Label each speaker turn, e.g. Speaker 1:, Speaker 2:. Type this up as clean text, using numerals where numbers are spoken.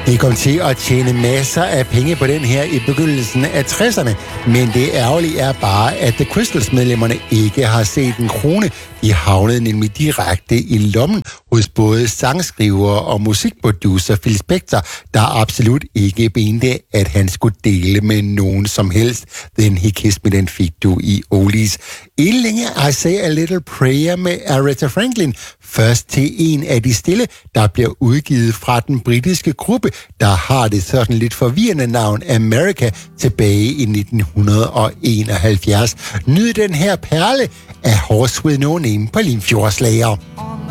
Speaker 1: De kom til at tjene masser af penge på den her i begyndelsen af 60'erne, men det ærgerlige er bare, at The Crystals-medlemmerne ikke har set en krone. De havnede nemlig direkte i lommen hos både sangskriver og musikproducer Phil Spector, der absolut ikke mente, at han skulle dele med nogen som helst. Then He Kissed Me, den fik du i Oldies. Inden længe I Say a Little Prayer med Aretha Franklin, først til en af de stille, der bliver udgivet fra den britiske gruppe, der har det sådan lidt forvirrende navn America tilbage i 1971. Nyd den her perle af Horse With No Name på Limfjordsslager.